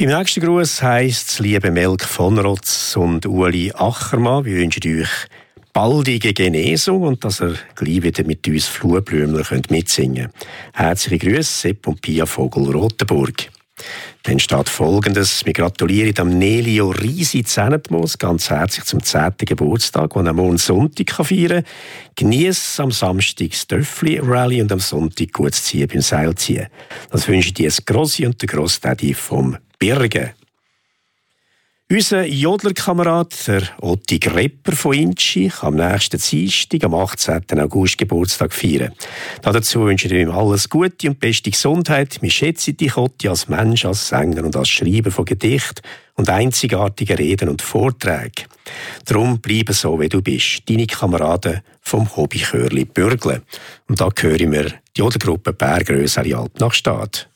Beim nächsten Gruß heisst es, liebe Melk von Rotz und Ueli Achermann, wir wünschen euch baldige Genesung und dass ihr gleich wieder mit uns Fluhblümler mitsingen könnt. Herzliche Grüße, Sepp und Pia Vogel-Rotenburg. Dann steht Folgendes: Wir gratulieren am Nelio Risi Zennetmoos ganz herzlich zum 10. Geburtstag, den er morgen Sonntag feiern kann. Genieß am Samstag das Töffli-Rally und am Sonntag gutes Ziehen beim Seilziehen. Das wünsche dir das Grossi und der Grossdaddy vom Birgen. Unser Jodlerkamerad, der Otti Grepper von Inschi, kann am nächsten Dienstag, am 18. August, Geburtstag feiern. Dazu wünschen wir ihm alles Gute und beste Gesundheit. Wir schätzen dich, Otti, als Mensch, als Sänger und als Schreiber von Gedichten und einzigartigen Reden und Vorträgen. Darum bleibe so, wie du bist. Deine Kameraden vom Hobbychörli Bürgle. Und da hören wir die Jodlergruppe Bergröseli Alp nach Stad.